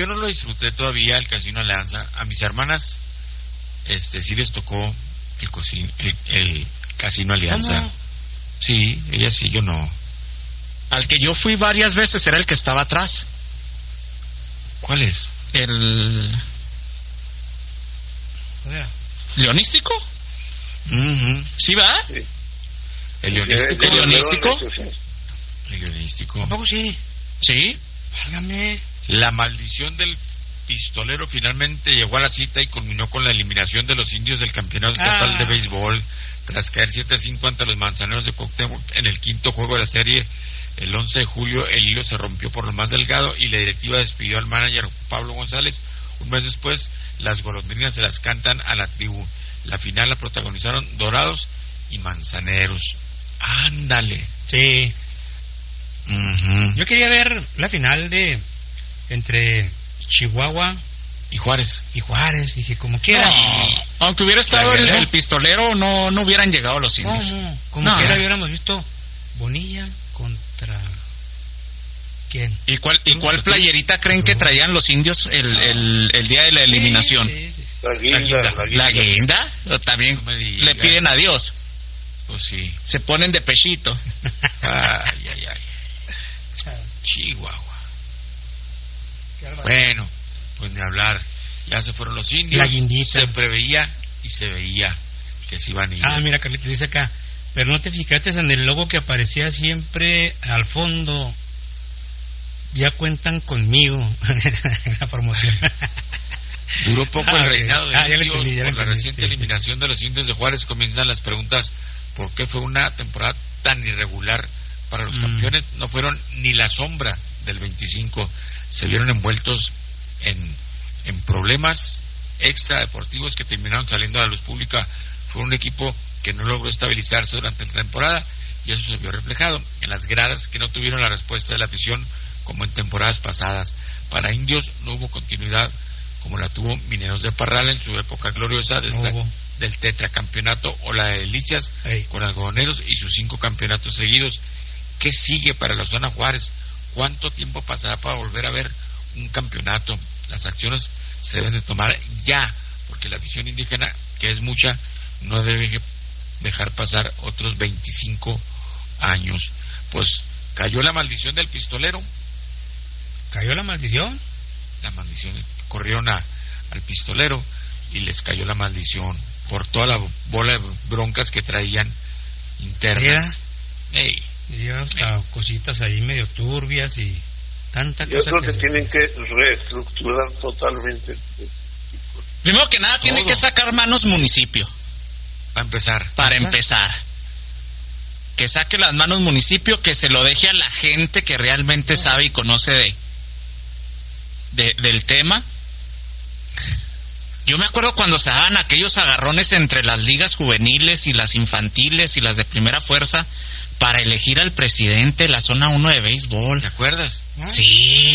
yo no lo disfruté todavía el Casino Alianza. A mis hermanas sí les tocó el Casino Alianza. ¿Cómo? Sí, ellas sí, yo no. Al que yo fui varias veces era el que estaba atrás. ¿Cuál es? El Leonístico. Uh-huh. ¿Sí va? Sí. El Leonístico. ¿El Leonístico? El Leonístico. ¿Tampoco sí? Sí. Válgame. La maldición del pistolero finalmente llegó a la cita y culminó con la eliminación de los indios del campeonato estatal de béisbol tras caer 7-5 ante los manzaneros de Cuauhtémoc en el quinto juego de la serie. El 11 de julio el hilo se rompió por lo más delgado y la directiva despidió al manager Pablo González. Un mes después, las golondrinas se las cantan a la tribu. La final la protagonizaron Dorados y Manzaneros. ¡Ándale! Sí. Uh-huh. Yo quería ver la final entre Chihuahua Y Juárez. y Juárez. Dije, como quiera. No, aunque hubiera estado el pistolero, no hubieran llegado los indios. ¿Cómo? Como No. quiera hubiéramos visto Bonilla contra... ¿Quién? ¿Y cuál playerita creen que traían los indios el día de la eliminación? Sí. ¿La guinda? ¿O también No me digas. le piden adiós? Pues sí. Se ponen de pechito. Ay, ay, ay. Chihuahua. Bueno, pues ni hablar. Ya se fueron los indios. La guindita. Se preveía y se veía que se iban a ir. Mira, Carlita dice acá, pero no te fijaste en el logo que aparecía siempre al fondo. Ya cuentan conmigo. La promoción. Duró poco el ok. reinado de Ya le indios. entendí, ya le Por la entendí, reciente sí, eliminación de los indios de Juárez comienzan las preguntas: ¿por qué fue una temporada tan irregular para los campeones? No fueron ni la sombra del 25. Se vieron envueltos en problemas extradeportivos que terminaron saliendo a la luz pública. Fue un equipo que no logró estabilizarse durante la temporada y eso se vio reflejado en las gradas, que no tuvieron la respuesta de la afición como en temporadas pasadas. Para indios no hubo continuidad como la tuvo Mineros de Parral en su época gloriosa del tetracampeonato, o la de Delicias con Algodoneros y sus 5 campeonatos seguidos. ¿Qué sigue para la zona Juárez? ¿Cuánto tiempo pasará para volver a ver un campeonato? Las acciones se deben de tomar ya, porque la afición indígena, que es mucha, no debe dejar pasar otros 25 años. Pues cayó la maldición del pistolero. ¿Cayó la maldición? La maldición, corrieron al pistolero y les cayó la maldición por toda la bola de broncas que traían internas. Y hasta cositas ahí medio turbias y tanta Yo cosa. creo que tienen que reestructurar totalmente. Primero que nada, tiene que sacar manos municipio. Para empezar. Que saque las manos municipio, que se lo deje a la gente que realmente sabe y conoce del tema. Yo me acuerdo cuando se daban aquellos agarrones entre las ligas juveniles y las infantiles y las de primera fuerza para elegir al presidente de la zona 1 de béisbol. ¿Te acuerdas? Sí.